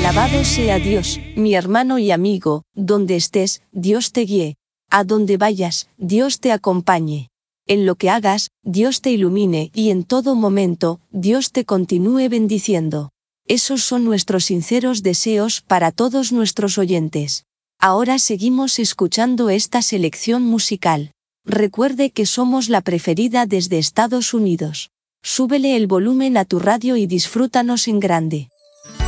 Alabado sea Dios, mi hermano y amigo, donde estés, Dios te guíe. A donde vayas, Dios te acompañe. En lo que hagas, Dios te ilumine y en todo momento, Dios te continúe bendiciendo. Esos son nuestros sinceros deseos para todos nuestros oyentes. Ahora seguimos escuchando esta selección musical. Recuerde que somos la preferida desde Estados Unidos. Súbele el volumen a tu radio y disfrútanos en grande.